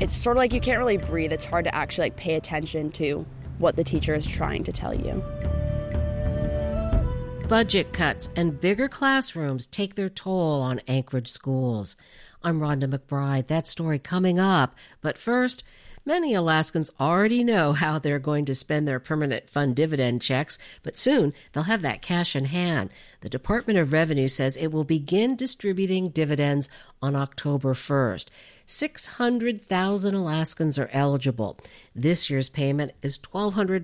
It's sort of like you can't really breathe. It's hard to actually pay attention to what the teacher is trying to tell you. Budget cuts and bigger classrooms take their toll on Anchorage schools. I'm Rhonda McBride. That story coming up. But first, many Alaskans already know how they're going to spend their permanent fund dividend checks, but soon they'll have that cash in hand. The Department of Revenue says it will begin distributing dividends on October 1st. 600,000 Alaskans are eligible. This year's payment is $1,200,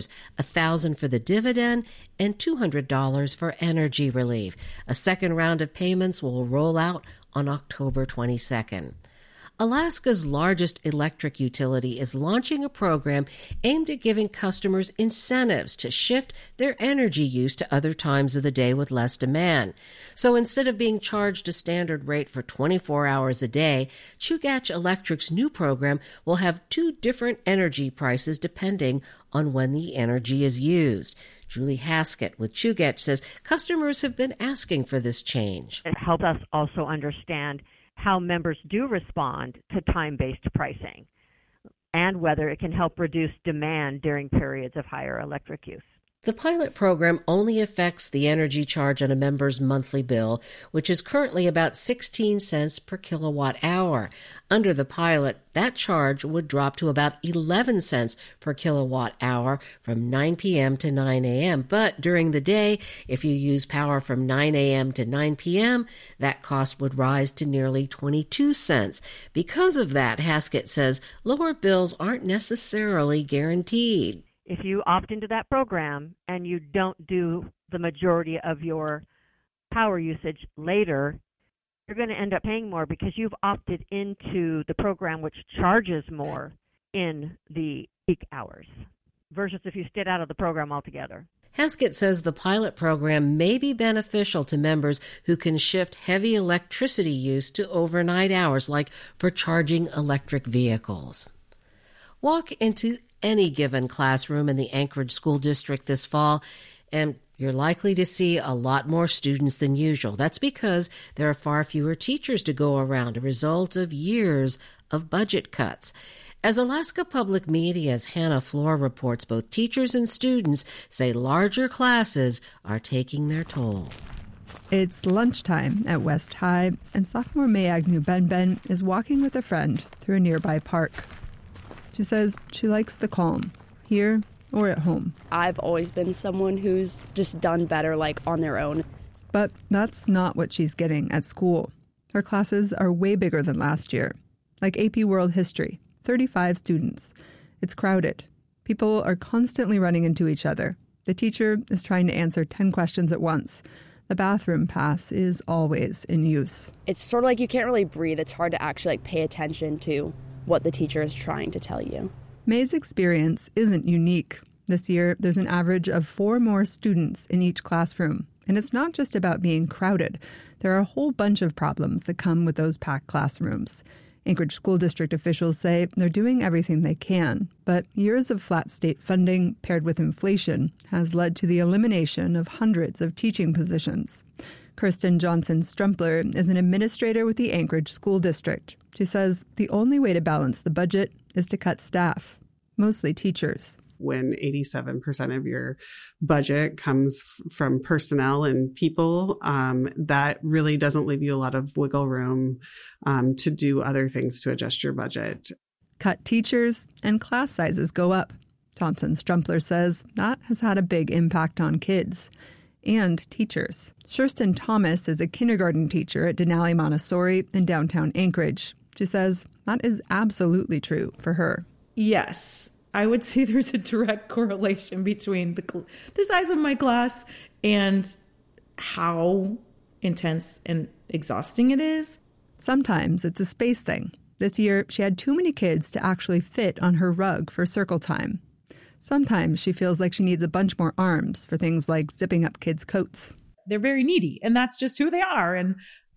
$1,000 for the dividend and $200 for energy relief. A second round of payments will roll out on October 22nd. Alaska's largest electric utility is launching a program aimed at giving customers incentives to shift their energy use to other times of the day with less demand. So instead of being charged a standard rate for 24 hours a day, Chugach Electric's new program will have two different energy prices depending on when the energy is used. Julie Haskett with Chugach says customers have been asking for this change. It helped us also understand how members do respond to time-based pricing and whether it can help reduce demand during periods of higher electric use. The pilot program only affects the energy charge on a member's monthly bill, which is currently about 16 cents per kilowatt hour. Under the pilot, that charge would drop to about 11 cents per kilowatt hour from 9 p.m. to 9 a.m. But during the day, if you use power from 9 a.m. to 9 p.m., that cost would rise to nearly 22 cents. Because of that, Haskett says lower bills aren't necessarily guaranteed. If you opt into that program and you don't do the majority of your power usage later, you're going to end up paying more because you've opted into the program which charges more in the peak hours versus if you stayed out of the program altogether. Haskett says the pilot program may be beneficial to members who can shift heavy electricity use to overnight hours, like for charging electric vehicles. Walk into any given classroom in the Anchorage School District this fall, and you're likely to see a lot more students than usual. That's because there are far fewer teachers to go around, a result of years of budget cuts. As Alaska Public Media's Hannah Floor reports, both teachers and students say larger classes are taking their toll. It's lunchtime at West High, and sophomore May Agnew Benben is walking with a friend through a nearby park. She says she likes the calm, here or at home. I've always been someone who's just done better, on their own. But that's not what she's getting at school. Her classes are way bigger than last year. Like AP World History, 35 students. It's crowded. People are constantly running into each other. The teacher is trying to answer 10 questions at once. The bathroom pass is always in use. It's sort of like you can't really breathe. It's hard to actually pay attention to what the teacher is trying to tell you. May's experience isn't unique. This year, there's an average of 4 more students in each classroom. And it's not just about being crowded. There are a whole bunch of problems that come with those packed classrooms. Anchorage School District officials say they're doing everything they can, but years of flat state funding paired with inflation has led to the elimination of hundreds of teaching positions. Kirsten Johnson-Strumpler is an administrator with the Anchorage School District. She says the only way to balance the budget is to cut staff, mostly teachers. When 87% of your budget comes from personnel and people, that really doesn't leave you a lot of wiggle room to do other things to adjust your budget. Cut teachers and class sizes go up. Johnson-Strumpler says that has had a big impact on kids and teachers. Shurston Thomas is a kindergarten teacher at Denali Montessori in downtown Anchorage. She says that is absolutely true for her. Yes, I would say there's a direct correlation between the size of my class and how intense and exhausting it is. Sometimes it's a space thing. This year, she had too many kids to actually fit on her rug for circle time. Sometimes she feels like she needs a bunch more arms for things like zipping up kids' coats. They're very needy, and that's just who they are. And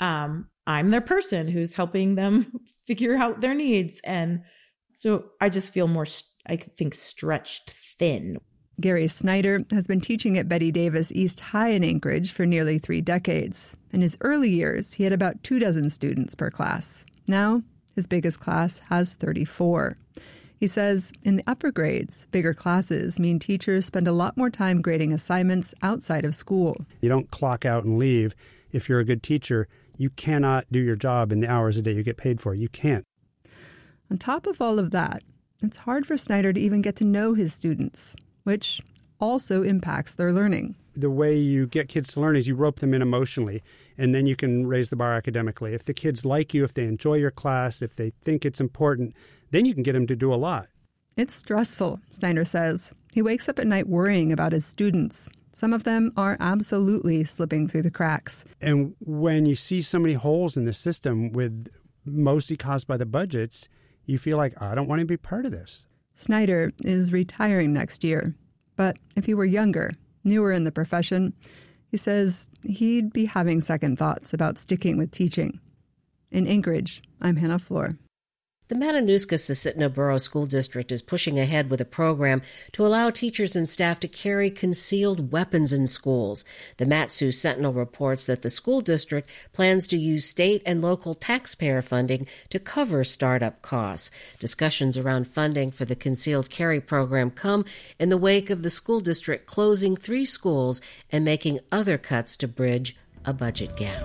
I'm their person who's helping them figure out their needs. And so I just feel more, I think, stretched thin. Gary Snyder has been teaching at Betty Davis East High in Anchorage for nearly 3 decades. In his early years, he had about 24 students per class. Now, His biggest class has 34. He says in the upper grades, bigger classes mean teachers spend a lot more time grading assignments outside of school. You don't clock out and leave. If you're a good teacher, you cannot do your job in the hours a day you get paid for. You can't. On top of all of that, it's hard for Snyder to even get to know his students, which also impacts their learning. The way you get kids to learn is you rope them in emotionally, and then you can raise the bar academically. If the kids like you, if they enjoy your class, if they think it's important, then you can get them to do a lot. It's stressful, Snyder says. He wakes up at night worrying about his students. Some of them are absolutely slipping through the cracks. And when you see so many holes in the system, with mostly caused by the budgets, you feel like, I don't want to be part of this. Snyder is retiring next year. But if he were younger, newer in the profession, he says he'd be having second thoughts about sticking with teaching. In Anchorage, I'm Hannah Floor. The Matanuska-Susitna Borough School District is pushing ahead with a program to allow teachers and staff to carry concealed weapons in schools. The Mat-Su Sentinel reports that the school district plans to use state and local taxpayer funding to cover startup costs. Discussions around funding for the concealed carry program come in the wake of the school district closing 3 schools and making other cuts to bridge a budget gap.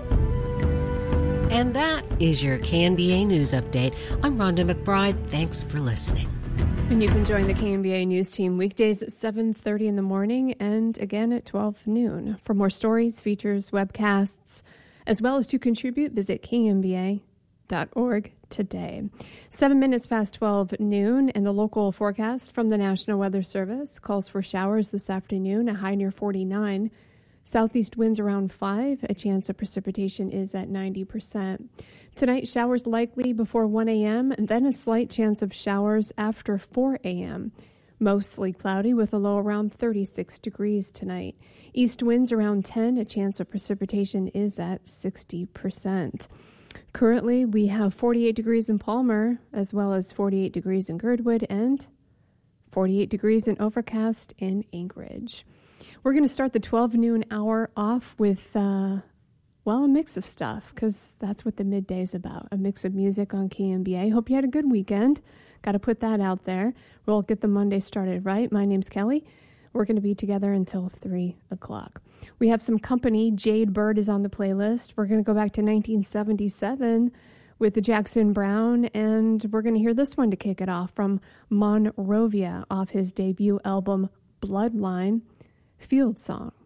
And that is your KNBA News Update. I'm Rhonda McBride. Thanks for listening. And you can join the KNBA News team weekdays at 7:30 in the morning and again at 12 noon. For more stories, features, webcasts, as well as to contribute, visit knba.org today. 7 minutes past 12 noon, and the local forecast from the National Weather Service calls for showers this afternoon, a high near 49. Southeast winds around 5. A chance of precipitation is at 90%. Tonight, showers likely before 1 a.m. and then a slight chance of showers after 4 a.m. Mostly cloudy with a low around 36 degrees tonight. East winds around 10. A chance of precipitation is at 60%. Currently, we have 48 degrees in Palmer, as well as 48 degrees in Girdwood and 48 degrees in Overcast in Anchorage. We're going to start the 12 noon hour off with, a mix of stuff, because that's what the midday is about, a mix of music on KNBA. Hope you had a good weekend. Got to put that out there. We'll get the Monday started right. My name's Kelly. We're going to be together until 3 o'clock. We have some company. Jade Bird is on the playlist. We're going to go back to 1977 with the Jackson Browne, and we're going to hear this one to kick it off from Monrovia off his debut album, Bloodline, Field Song.